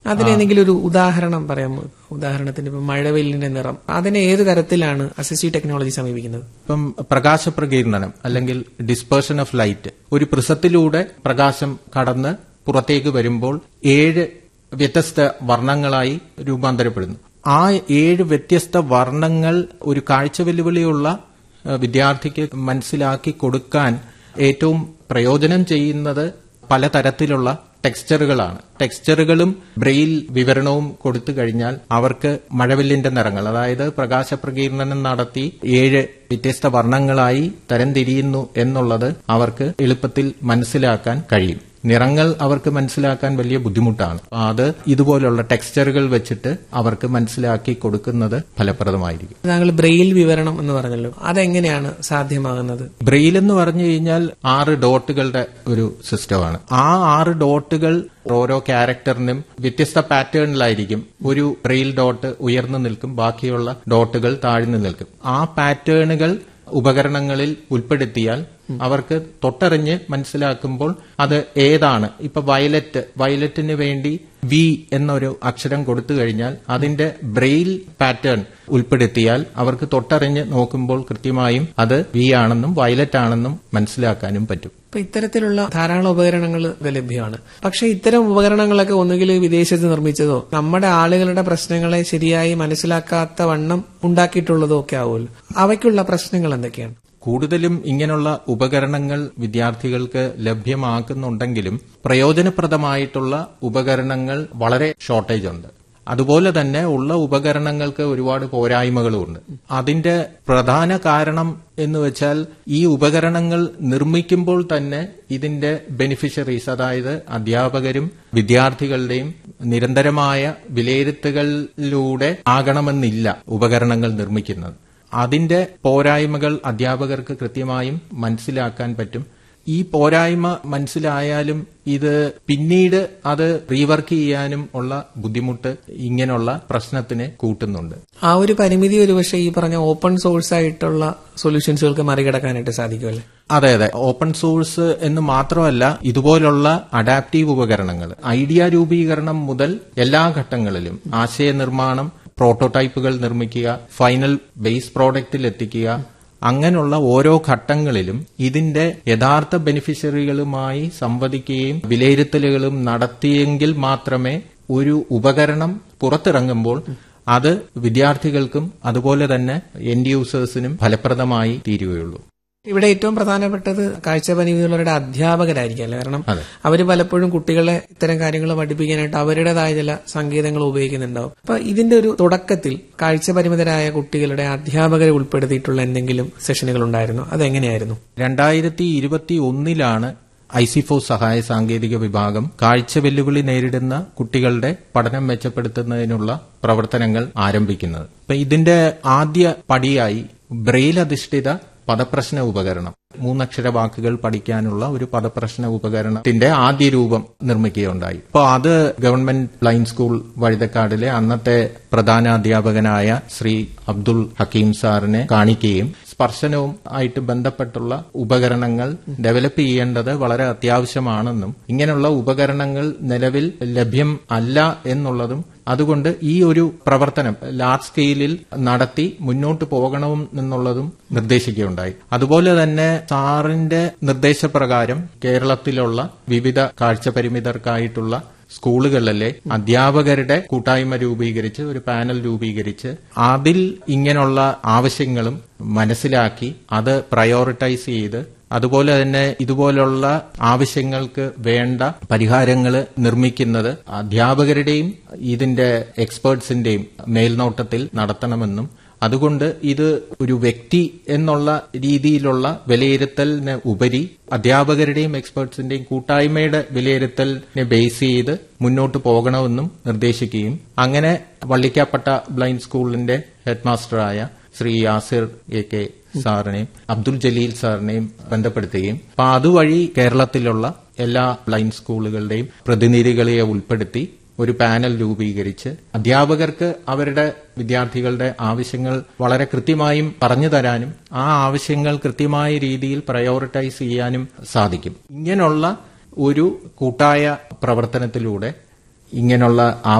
അതിനെന്തെങ്കിലും ഒരു ഉദാഹരണം പറയാമോ? ഉദാഹരണത്തിന് ഇപ്പം മഴവെല്ലിന്റെ നിറം, അതിനെ ഏത് തരത്തിലാണ് അസിസ്റ്റീവ് ടെക്നോളജി സമീപിക്കുന്നത്? ഇപ്പം പ്രകാശപ്രകീർണനം അല്ലെങ്കിൽ ഡിസ്പേർഷൻ ഓഫ് ലൈറ്റ്, ഒരു പ്രിസത്തിലൂടെ പ്രകാശം കടന്ന് പുറത്തേക്ക് വരുമ്പോൾ 7 വ്യത്യസ്ത വർണ്ണങ്ങളായി രൂപാന്തരപ്പെടുന്നു. ആ 7 വ്യത്യസ്ത വർണ്ണങ്ങൾ ഒരു കാഴ്ച വെല്ലുവിളിയുള്ള വിദ്യാർത്ഥിക്ക് മനസ്സിലാക്കി കൊടുക്കാൻ ഏറ്റവും പ്രയോജനം ചെയ്യുന്നത് പലതരത്തിലുള്ള ടെക്സ്ചറുകളാണ്. ടെക്സ്ചറുകളും ബ്രെയിൽ വിവരണവും കൊടുത്തു കഴിഞ്ഞാൽ അവർക്ക് മഴവില്ലിന്റെ നിറങ്ങൾ, അതായത് പ്രകാശപ്രകീർണനം നടത്തി 7 വ്യത്യസ്ത വർണ്ണങ്ങളായി തരംതിരിയുന്നു എന്നുള്ളത് അവർക്ക് എളുപ്പത്തിൽ മനസ്സിലാക്കാൻ കഴിയും. നിറങ്ങൾ അവർക്ക് മനസ്സിലാക്കാൻ വലിയ ബുദ്ധിമുട്ടാണ്. അത് ഇതുപോലുള്ള ടെക്സ്ചറുകൾ വെച്ചിട്ട് അവർക്ക് മനസ്സിലാക്കി കൊടുക്കുന്നത് ഫലപ്രദമായിരിക്കും. താങ്കൾ ബ്രെയിൽ വിവരണം എന്ന് പറഞ്ഞല്ലോ, അതെങ്ങനെയാണ് സാധ്യമാകുന്നത്? ബ്രെയിൽ എന്ന് പറഞ്ഞു കഴിഞ്ഞാൽ 6 ഡോട്ടുകളുടെ ഒരു സിസ്റ്റമാണ്. ആ 6 ഡോട്ടുകൾ ഓരോ ക്യാരക്ടറിനും വ്യത്യസ്ത പാറ്റേണിലായിരിക്കും. ഒരു ബ്രെയിൽ ഡോട്ട് ഉയർന്നു നിൽക്കും, ബാക്കിയുള്ള ഡോട്ടുകൾ താഴ്ന്നു നിൽക്കും. ആ പാറ്റേണുകൾ ഉപകരണങ്ങളിൽ ഉൾപ്പെടുത്തിയാൽ അവർക്ക് തൊട്ടറിഞ്ഞ് മനസ്സിലാക്കുമ്പോൾ അത് ഏതാണ്. ഇപ്പൊ വയലറ്റിന് വേണ്ടി വി എന്നൊരു അക്ഷരം കൊടുത്തു കഴിഞ്ഞാൽ അതിന്റെ ബ്രെയിൽ പാറ്റേൺ ഉൾപ്പെടുത്തിയാൽ അവർക്ക് തൊട്ടറിഞ്ഞ് നോക്കുമ്പോൾ കൃത്യമായും അത് വി ആണെന്നും വയലറ്റ് ആണെന്നും മനസ്സിലാക്കാനും പറ്റും. ഇപ്പൊ ഇത്തരത്തിലുള്ള ധാരാളം ഉപകരണങ്ങൾ ലഭ്യമാണ്. പക്ഷെ ഇത്തരം ഉപകരണങ്ങളൊക്കെ ഒന്നുകിൽ വിദേശത്ത് നിർമ്മിച്ചതോ നമ്മുടെ ആളുകളുടെ പ്രശ്നങ്ങളെ ശരിയായി മനസ്സിലാക്കാത്ത വണ്ണം ഉണ്ടാക്കിയിട്ടുള്ളതോ ഒക്കെ ആവുമല്ലോ. അവയ്ക്കുള്ള പ്രശ്നങ്ങൾ എന്തൊക്കെയാണ്? കൂടുതലും ഇങ്ങനെയുള്ള ഉപകരണങ്ങൾ വിദ്യാർത്ഥികൾക്ക് ലഭ്യമാക്കുന്നുണ്ടെങ്കിലും പ്രയോജനപ്രദമായിട്ടുള്ള ഉപകരണങ്ങൾ വളരെ ഷോർട്ടേജ് ഉണ്ട്. അതുപോലെ തന്നെ ഉള്ള ഉപകരണങ്ങൾക്ക് ഒരുപാട് പോരായ്മകളുമുണ്ട്. അതിന്റെ പ്രധാന കാരണം എന്ന് വെച്ചാൽ ഈ ഉപകരണങ്ങൾ നിർമ്മിക്കുമ്പോൾ തന്നെ ഇതിന്റെ ബെനിഫിഷ്യറീസ്, അതായത് അധ്യാപകരും വിദ്യാർത്ഥികളുടെയും നിരന്തരമായ വിലയിരുത്തലിലൂടെ ആകണമെന്നില്ല ഉപകരണങ്ങൾ നിർമ്മിക്കുന്നത്. അതിന്റെ പോരായ്മകൾ അധ്യാപകർക്ക് കൃത്യമായും മനസ്സിലാക്കാൻ പറ്റും. ഈ പോരായ്മ മനസ്സിലായാലും ഇത് പിന്നീട് അത് റീവർക്ക് ചെയ്യാനും ഉള്ള ബുദ്ധിമുട്ട് ഇങ്ങനെയുള്ള പ്രശ്നത്തിന് കൂട്ടുന്നുണ്ട്. ആ ഒരു പരിമിതി ഒരുപക്ഷെ ഈ പറഞ്ഞ ഓപ്പൺ സോഴ്സ് ആയിട്ടുള്ള സൊല്യൂഷൻസുകൾക്ക് മറികടക്കാനായിട്ട് സാധിക്കുമല്ലേ? അതെ. ഓപ്പൺ സോഴ്സ് എന്ന് മാത്രമല്ല, ഇതുപോലുള്ള അഡാപ്റ്റീവ് ഉപകരണങ്ങൾ ഐഡിയ രൂപീകരണം മുതൽ എല്ലാ ഘട്ടങ്ങളിലും ആശയനിർമ്മാണം, പ്രോട്ടോടൈപ്പുകൾ നിർമ്മിക്കുക, ഫൈനൽ ബേസ് പ്രോഡക്റ്റിൽ എത്തിക്കുക, അങ്ങനെയുള്ള ഓരോ ഘട്ടങ്ങളിലും ഇതിന്റെ യഥാർത്ഥ ബെനിഫിഷ്യറികളുമായി സംവദിക്കുകയും വിലയിരുത്തലുകളും നടത്തിയെങ്കിൽ മാത്രമേ ഒരു ഉപകരണം പുറത്തിറങ്ങുമ്പോൾ അത് വിദ്യാർത്ഥികൾക്കും അതുപോലെ തന്നെ എൻഡ് യൂസേഴ്സിനും ഫലപ്രദമായി തീരുകയുള്ളൂ. ഇവിടെ ഏറ്റവും പ്രധാനപ്പെട്ടത് കാഴ്ചപരിമിതിയുള്ളവരുടെ അധ്യാപകരായിരിക്കും. കാരണം അവര് പലപ്പോഴും കുട്ടികളെ ഇത്തരം കാര്യങ്ങൾ പഠിപ്പിക്കാനായിട്ട് അവരുടേതായ ചില സങ്കേതങ്ങൾ ഉപയോഗിക്കുന്നുണ്ടാവും. അപ്പൊ ഇതിന്റെ ഒരു തുടക്കത്തിൽ കാഴ്ചപരിമിതരായ കുട്ടികളുടെ അധ്യാപകരെ ഉൾപ്പെടുത്തിയിട്ടുള്ള എന്തെങ്കിലും സെഷനുകൾ ഉണ്ടായിരുന്നു? അതെങ്ങനെയായിരുന്നു? 2021 ഐസിഫോ സഹായ സാങ്കേതിക വിഭാഗം കാഴ്ച വെല്ലുവിളി നേരിടുന്ന കുട്ടികളുടെ പഠനം മെച്ചപ്പെടുത്തുന്നതിനുള്ള പ്രവർത്തനങ്ങൾ ആരംഭിക്കുന്നത്. അപ്പൊ ഇതിന്റെ ആദ്യ പടിയായി ബ്രെയിൽ അധിഷ്ഠിത പദപ്രശ്ന ഉപകരണം, 3 അക്ഷര വാക്കുകൾ പഠിക്കാനുള്ള ഒരു പദപ്രശ്ന ഉപകരണത്തിന്റെ ആദ്യ രൂപം നിർമ്മിക്കുകയുണ്ടായി. അപ്പോൾ അത് ഗവൺമെന്റ് ബ്ലൈൻഡ് സ്കൂൾ വഴുതക്കാടിലെ അന്നത്തെ പ്രധാനാധ്യാപകനായ ശ്രീ അബ്ദുൾ ഹക്കീം സാറിനെ കാണിക്കുകയും സ്പർശനവും ആയിട്ട് ബന്ധപ്പെട്ടുള്ള ഉപകരണങ്ങൾ ഡെവലപ്പ് ചെയ്യേണ്ടത് വളരെ അത്യാവശ്യമാണെന്നും ഇങ്ങനെയുള്ള ഉപകരണങ്ങൾ നിലവിൽ ലഭ്യം അല്ല എന്നുള്ളതും അതുകൊണ്ട് ഈ ഒരു പ്രവർത്തനം ലാർജ് സ്കെയിലിൽ നടത്തി മുന്നോട്ട് പോകണമെന്നുള്ളതും നിർദ്ദേശിക്കുകയുണ്ടായി. അതുപോലെ തന്നെ സാറിന്റെ നിർദ്ദേശപ്രകാരം കേരളത്തിലുള്ള വിവിധ കാഴ്ചപരിമിതർക്കായിട്ടുള്ള സ്കൂളുകളിലെ അധ്യാപകരുടെ കൂട്ടായ്മ രൂപീകരിച്ച് ഒരു പാനൽ രൂപീകരിച്ച് അതിൽ ഇങ്ങനെയുള്ള ആവശ്യങ്ങളും മനസ്സിലാക്കി അത് പ്രയോറിറ്റൈസ് ചെയ്ത് അതുപോലെ തന്നെ ഇതുപോലുള്ള ആവശ്യങ്ങൾക്ക് വേണ്ട പരിഹാരങ്ങൾ നിർമ്മിക്കുന്നത് അധ്യാപകരുടെയും ഇതിന്റെ എക്സ്പേർട്സിന്റെയും മേൽനോട്ടത്തിൽ നടത്തണമെന്നും അതുകൊണ്ട് ഇത് ഒരു വ്യക്തി എന്നുള്ള രീതിയിലുള്ള വിലയിരുത്തലിന് ഉപരി അധ്യാപകരുടെയും എക്സ്പേർട്സിന്റെയും കൂട്ടായ്മയുടെ വിലയിരുത്തലിനെ ബേസ് ചെയ്ത് മുന്നോട്ട് പോകണമെന്നും നിർദ്ദേശിക്കുകയും അങ്ങനെ വള്ളിക്കാപ്പട്ട ബ്ലൈൻഡ് സ്കൂളിന്റെ ഹെഡ്മാസ്റ്ററായ ശ്രീ യാസിർ എ.കെ. സാറിനെയും അബ്ദുൽ ജലീൽ സാറിനെയും ബന്ധപ്പെടുത്തുകയും അപ്പൊ അതുവഴി കേരളത്തിലുള്ള എല്ലാ ബ്ലൈൻഡ് സ്കൂളുകളുടെയും പ്രതിനിധികളെ ഉൾപ്പെടുത്തി ഒരു പാനൽ രൂപീകരിച്ച് അധ്യാപകർക്ക് അവരുടെ വിദ്യാർത്ഥികളുടെ ആവശ്യങ്ങൾ വളരെ കൃത്യമായും പറഞ്ഞു തരാനും ആ ആവശ്യങ്ങൾ കൃത്യമായ രീതിയിൽ പ്രയോറിറ്റൈസ് ചെയ്യാനും സാധിക്കും. ഇങ്ങനെയുള്ള ഒരു കൂട്ടായ പ്രവർത്തനത്തിലൂടെ ഇങ്ങനെയുള്ള